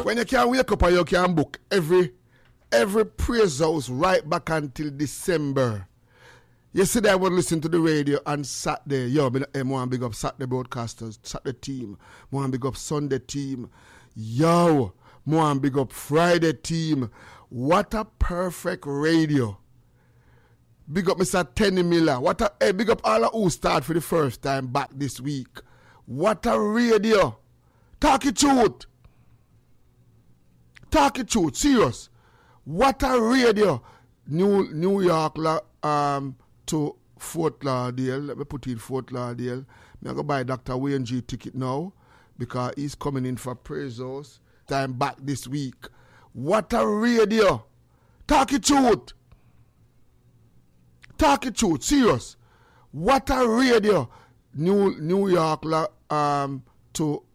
When you can wake up and you can book every praise house right back until December. Yesterday I was listening to the radio on Saturday. Yo, I want to big up Saturday broadcasters, Saturday team. I want to big up Sunday team. Yo, I want to big up Friday team. What a perfect radio. Big up Mr. Tenny Miller. Big up all of who start for the first time back this week. What a radio. Talk it truth. Talk it truth. Serious. What a radio. New York to Fort Lauderdale. Let me put in Fort Lauderdale. I'm going to buy Dr. Wayne G ticket now because he's coming in for Praise House. Time back this week. What a radio. Talk it truth. Talk it truth. Serious. What a radio. New York to